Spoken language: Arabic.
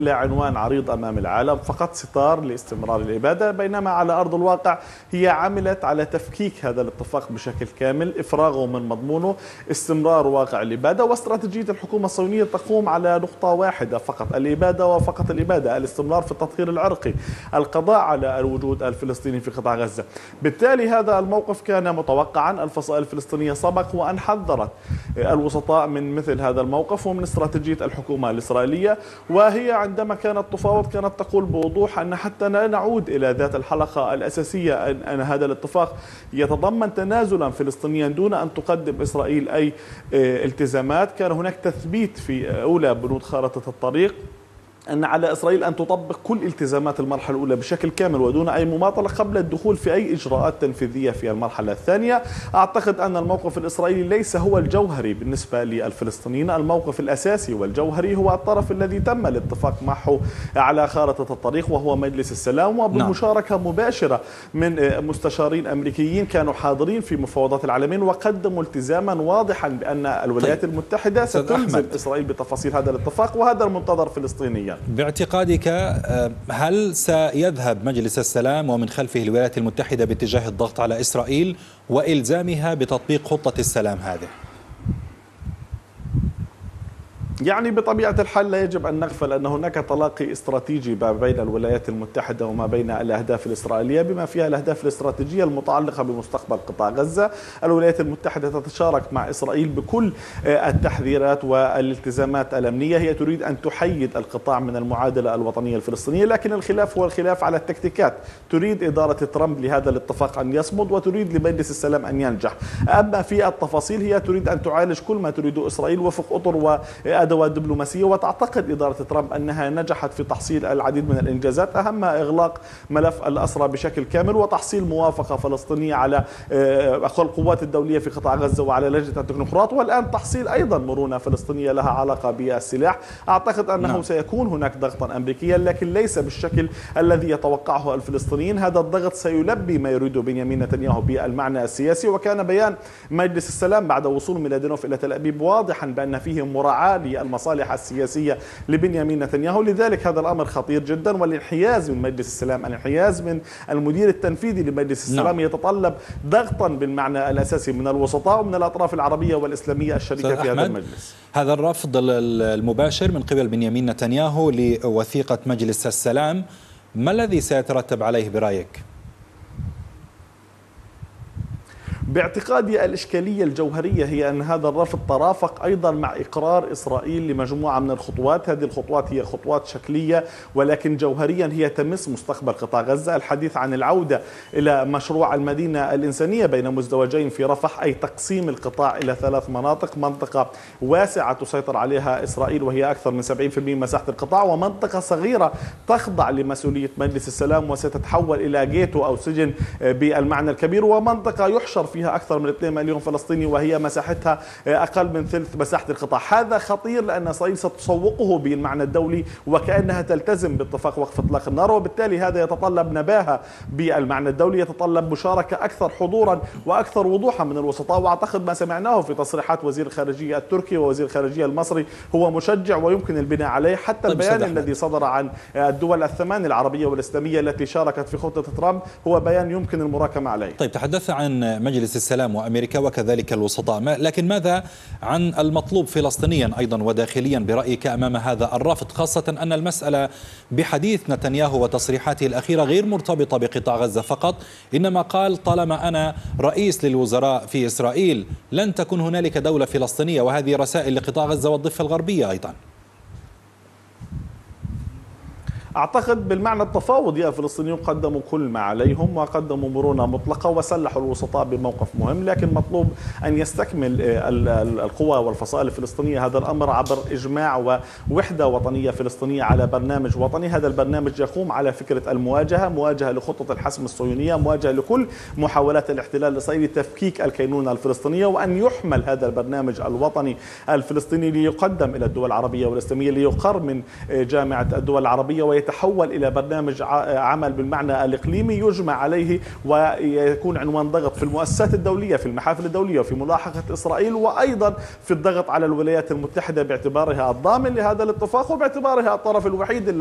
عنوان عريض أمام العالم، فقط ستار لاستمرار الإبادة، بينما على أرض الواقع هي عملت على تفكيك هذا الاتفاق بشكل كامل، إفراغه من مضمونه، استمرار واقع الإبادة. واستراتيجية الحكومة الصهيونية تقوم على نقطة واحدة فقط، الإبادة وفقط الإبادة، الاستمرار في التطهير العرقي، القضاء على الوجود الفلسطيني في قطاع غزة. بالتالي هذا الموقف كان متوقعا. الفصائل الفلسطينية سبق وأن حذرت الوسطاء من مثل هذا الموقف ومن استراتيجية الحكومة الإسرائيلية، وهي عندما كانت تفاوض كانت تقول بوضوح أن حتى لا نعود إلى ذات الحلقة الأساسية أن هذا الاتفاق يتضمن تنازلا فلسطينيا دون أن تقدم إسرائيل أي التزامات. كان هناك تثبيت في أولى بنود خارطة الطريق أن على إسرائيل أن تطبق كل التزامات المرحلة الأولى بشكل كامل ودون أي مماطلة قبل الدخول في أي إجراءات تنفيذية في المرحلة الثانية. أعتقد أن الموقف الإسرائيلي ليس هو الجوهري بالنسبة للفلسطينيين، الموقف الأساسي والجوهري هو الطرف الذي تم الاتفاق معه على خارطة الطريق وهو مجلس السلام، وبمشاركة مباشرة من مستشارين أمريكيين كانوا حاضرين في مفاوضات العالمين وقدموا التزاما واضحا بأن الولايات المتحدة ستلزم إسرائيل بتفاصيل هذا الاتفاق، وهذا المنتظر فلسطينيا. باعتقادك هل سيذهب مجلس السلام ومن خلفه الولايات المتحدة باتجاه الضغط على إسرائيل وإلزامها بتطبيق خطة السلام هذه؟ يعني بطبيعة الحال لا يجب أن نغفل أن هناك تلاقي استراتيجي ما بين الولايات المتحدة وما بين الأهداف الإسرائيلية بما فيها الأهداف الاستراتيجية المتعلقة بمستقبل قطاع غزة. الولايات المتحدة تتشارك مع إسرائيل بكل التحذيرات والالتزامات الأمنية، هي تريد أن تحيد القطاع من المعادلة الوطنية الفلسطينية، لكن الخلاف هو الخلاف على التكتيكات. تريد إدارة ترامب لهذا الاتفاق أن يصمد وتريد لمجلس السلام أن ينجح. أما في التفاصيل هي تريد أن تعالج كل ما تريده إسرائيل وفق أطر وأدوات دبلوماسية، وتعتقد إدارة ترامب أنها نجحت في تحصيل العديد من الإنجازات، أهمها إغلاق ملف الأسرى بشكل كامل وتحصيل موافقة فلسطينية على القوات الدولية في قطاع غزة وعلى لجنة التكنوقراط، والآن تحصيل أيضا مرونة فلسطينية لها علاقة بالسلاح. أعتقد أنه سيكون هناك ضغطا أمريكيا لكن ليس بالشكل الذي يتوقعه الفلسطينيين. هذا الضغط سيلبي ما يريده بنيامين نتنياهو بالمعنى السياسي، وكان بيان مجلس السلام بعد وصول ميلادينوف إلى تل أبيب واضحا بأن فيه مراعاة للمصالح السياسية لبنيامين نتنياهو. لذلك هذا الأمر خطير جدا، والانحياز من مجلس السلام، الانحياز من المدير التنفيذي لمجلس السلام يتطلب ضغطا بالمعنى الأساسي من الوسطاء ومن الأطراف العربية والإسلامية الشريكة في هذا المجلس. هذا الرفض المباشر من قبل بنيامين نتنياهو لوثيقة مجلس السلام ما الذي سيترتب عليه برأيك؟ باعتقادي الإشكالية الجوهرية هي أن هذا الرفض ترافق أيضا مع إقرار إسرائيل لمجموعة من الخطوات. هذه الخطوات هي خطوات شكلية ولكن جوهريا هي تمس مستقبل قطاع غزة. الحديث عن العودة إلى مشروع المدينة الإنسانية بين مزدوجين في رفح، أي تقسيم القطاع إلى 3 مناطق، منطقة واسعة تسيطر عليها إسرائيل وهي أكثر من 70% مساحة القطاع، ومنطقة صغيرة تخضع لمسؤولية مجلس السلام وستتحول إلى جيتو أو سجن بالمعنى الكبير، ومنطقة يحشر فيها أكثر من 2 مليون فلسطيني وهي مساحتها أقل من ثلث مساحة القطاع. هذا خطير لأن إسرائيل ستسوقه بالمعنى الدولي وكأنها تلتزم باتفاق وقف إطلاق النار، وبالتالي هذا يتطلب نباهة بالمعنى الدولي، يتطلب مشاركة أكثر حضورا وأكثر وضوحا من الوسطاء. وأعتقد ما سمعناه في تصريحات وزير الخارجية التركي ووزير الخارجية المصري هو مشجع ويمكن البناء عليه. حتى البيان الذي صدر عن الدول الثمان العربية والإسلامية التي شاركت في خطة ترامب هو بيان يمكن المراكمة عليه. طيب، تحدث عن مجلس السلام وأمريكا وكذلك الوسطاء، لكن ماذا عن المطلوب فلسطينيا أيضا وداخليا برأيك أمام هذا الرفض، خاصة أن المسألة بحديث نتنياهو وتصريحاته الأخيرة غير مرتبطة بقطاع غزة فقط، إنما قال طالما أنا رئيس للوزراء في إسرائيل لن تكون هنالك دولة فلسطينية، وهذه رسائل لقطاع غزة والضفة الغربية أيضا. أعتقد بالمعنى التفاوضي الفلسطينيون قدموا كل ما عليهم وقدموا مرونة مطلقة وسلحوا الوسطاء بموقف مهم، لكن مطلوب أن يستكمل القوى والفصائل الفلسطينية هذا الأمر عبر إجماع ووحدة وطنية فلسطينية على برنامج وطني. هذا البرنامج يقوم على فكرة المواجهة، مواجهة لخطة الحسم الصهيونية، مواجهة لكل محاولات الاحتلال الإسرائيلي تفكيك الكينونة الفلسطينية، وأن يحمل هذا البرنامج الوطني الفلسطيني ليقدم إلى الدول العربية والإسلامية، ليقر من جامعة الدول العربية ويتحول إلى برنامج عمل بالمعنى الإقليمي يجمع عليه ويكون عنوان ضغط في المؤسسات الدولية، في المحافل الدولية، وفي ملاحقة إسرائيل، وأيضا في الضغط على الولايات المتحدة باعتبارها الضامن لهذا الاتفاق وباعتبارها الطرف الوحيد